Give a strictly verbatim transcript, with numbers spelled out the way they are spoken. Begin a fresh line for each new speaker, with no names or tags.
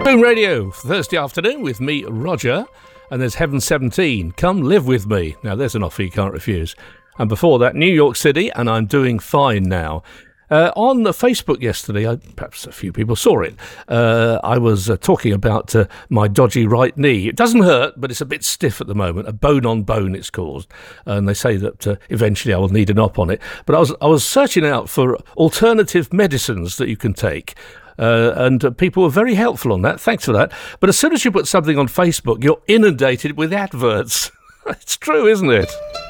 Boom Radio, Thursday afternoon with me, Roger, and there's Heaven seventeen, Come Live With Me. Now, there's an offer you can't refuse. And before that, New York City, and I'm Doing Fine Now. Uh, on Facebook yesterday, I, perhaps a few people saw it, uh, I was uh, talking about uh, my dodgy right knee. It doesn't hurt, but it's a bit stiff at the moment, a bone on bone it's caused, and they say that uh, eventually I will need an op on it. But I was, I was searching out for alternative medicines that you can take. Uh, and uh, people were very helpful on that. Thanks for that. But as soon as you put something on Facebook, you're inundated with adverts. It's true, isn't it?